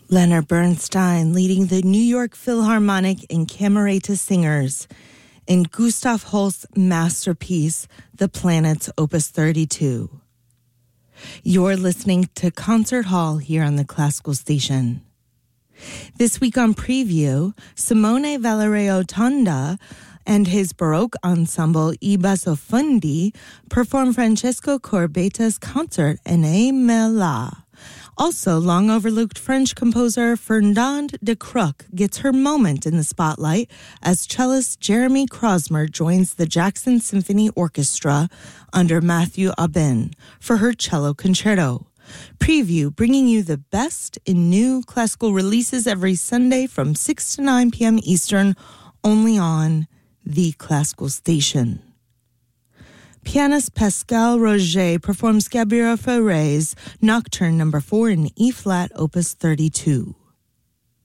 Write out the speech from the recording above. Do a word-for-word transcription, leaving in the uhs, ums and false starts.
Leonard Bernstein leading the New York Philharmonic and Camerata Singers in Gustav Holst's masterpiece, The Planets, Opus thirty-two. You're listening to Concert Hall here on the Classical Station. This week on Preview, Simone Valerio Tonda and his Baroque ensemble I Bassofondi perform Francesco Corbetta's concert in A Mela. Also, long-overlooked French composer Fernande de Croc gets her moment in the spotlight as cellist Jeremy Krosmer joins the Jackson Symphony Orchestra under Matthew Aubin for her cello concerto. Preview, bringing you the best in new classical releases every Sunday from six to nine p.m. Eastern, only on The Classical Station. Pianist Pascal Roger performs Gabriel Fauré's Nocturne number four in E-flat, Opus thirty-two.